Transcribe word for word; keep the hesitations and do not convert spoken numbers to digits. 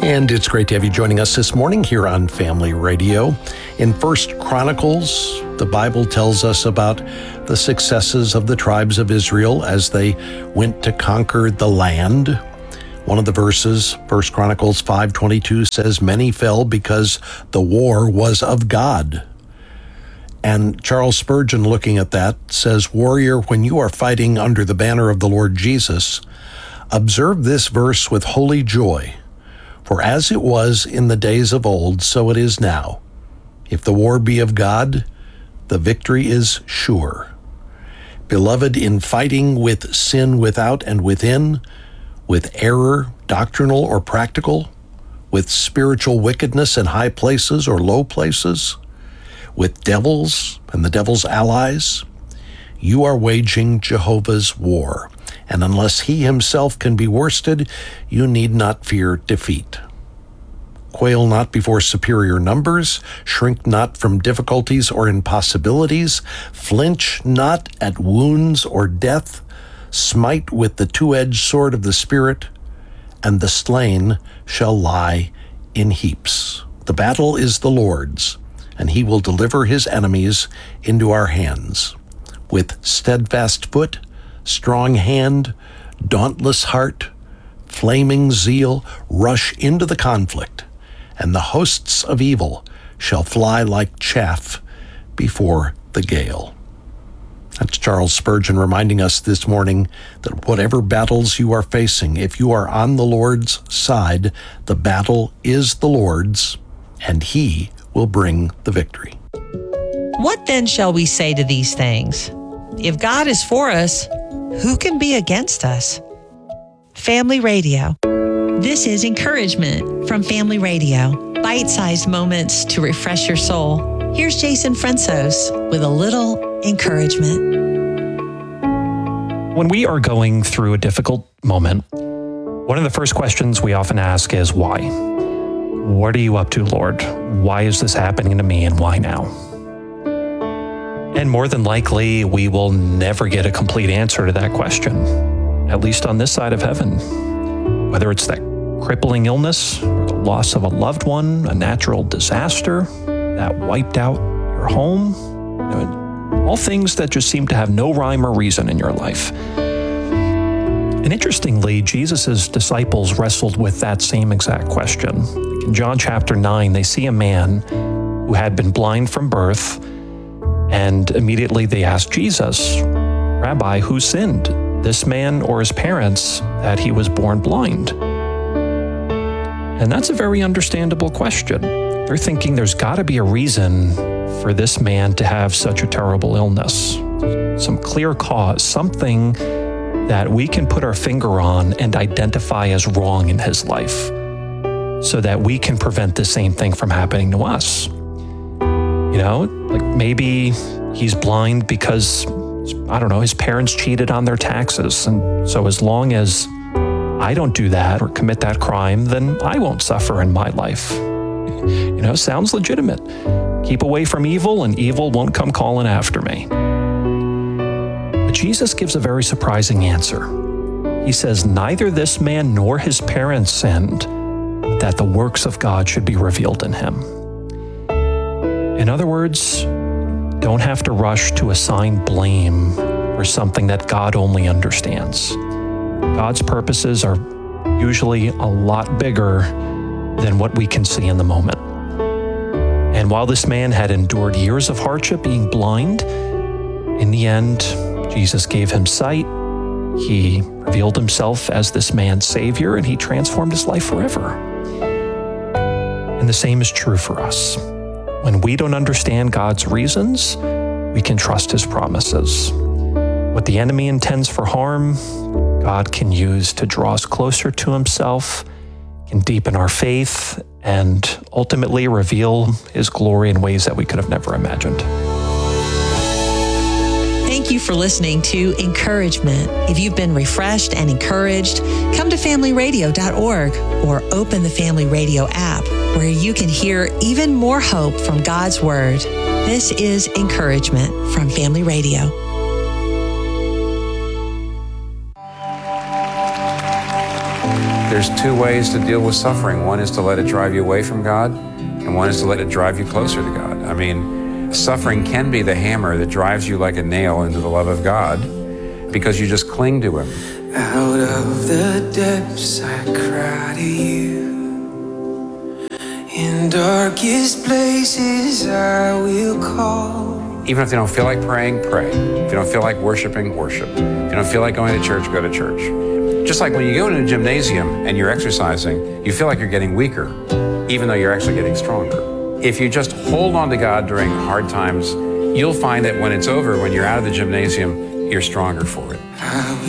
And it's great to have you joining us this morning here on Family Radio. In First Chronicles, the Bible tells us about the successes of the tribes of Israel as they went to conquer the land. One of the verses, First Chronicles five twenty-two, says, "Many fell because the war was of God." And Charles Spurgeon, looking at that, says, "Warrior, when you are fighting under the banner of the Lord Jesus, observe this verse with holy joy. For as it was in the days of old, so it is now. If the war be of God, the victory is sure. Beloved, in fighting with sin without and within, with error, doctrinal or practical, with spiritual wickedness in high places or low places, with devils and the devil's allies, you are waging Jehovah's war. And unless he himself can be worsted, you need not fear defeat. Quail not before superior numbers, shrink not from difficulties or impossibilities, flinch not at wounds or death, smite with the two-edged sword of the Spirit, and the slain shall lie in heaps. The battle is the Lord's, and he will deliver his enemies into our hands. With steadfast foot, strong hand, dauntless heart, flaming zeal, rush into the conflict, and the hosts of evil shall fly like chaff before the gale." That's Charles Spurgeon reminding us this morning that whatever battles you are facing, if you are on the Lord's side, the battle is the Lord's, and he will bring the victory. What then shall we say to these things? If God is for us, who can be against us? Family Radio. This is encouragement from Family Radio. Bite-sized moments to refresh your soul. Here's Jason Fransos with a little encouragement. When we are going through a difficult moment, one of the first questions we often ask is why? What are you up to, Lord? Why is this happening to me, and why now? And more than likely, we will never get a complete answer to that question, at least on this side of heaven. Whether it's that crippling illness, or the loss of a loved one, a natural disaster that wiped out your home, you know, all things that just seem to have no rhyme or reason in your life. And interestingly, Jesus' disciples wrestled with that same exact question. In John chapter nine, they see a man who had been blind from birth, and immediately they asked Jesus, "Rabbi, who sinned, this man or his parents, that he was born blind?" And that's a very understandable question. They're thinking there's got to be a reason for this man to have such a terrible illness, some clear cause, something that we can put our finger on and identify as wrong in his life, so that we can prevent the same thing from happening to us. You know, like maybe he's blind because, I don't know, his parents cheated on their taxes. And so as long as I don't do that or commit that crime, then I won't suffer in my life. You know, sounds legitimate. Keep away from evil and evil won't come calling after me. But Jesus gives a very surprising answer. He says, neither this man nor his parents sinned, that the works of God should be revealed in him. In other words, don't have to rush to assign blame for something that God only understands. God's purposes are usually a lot bigger than what we can see in the moment. And while this man had endured years of hardship being blind, in the end, Jesus gave him sight. He revealed himself as this man's Savior, and he transformed his life forever. And the same is true for us. When we don't understand God's reasons, we can trust his promises. What the enemy intends for harm, God can use to draw us closer to himself, can deepen our faith, and ultimately reveal his glory in ways that we could have never imagined. Thank you for listening to Encouragement. If you've been refreshed and encouraged, come to family radio dot org or open the Family Radio app, where you can hear even more hope from God's Word. This is Encouragement from Family Radio. There's there's two ways to deal with suffering. One is to let it drive you away from God, and one is to let it drive you closer to God. I mean, suffering can be the hammer that drives you like a nail into the love of God because you just cling to Him. Out of the depths I cry to you. In darkest places I will call. Even if you don't feel like praying, pray. If you don't feel like worshiping, worship. If you don't feel like going to church, go to church. Just like when you go to a gymnasium and you're exercising, you feel like you're getting weaker, even though you're actually getting stronger. If you just hold on to God during hard times, you'll find that when it's over, when you're out of the gymnasium, you're stronger for it. I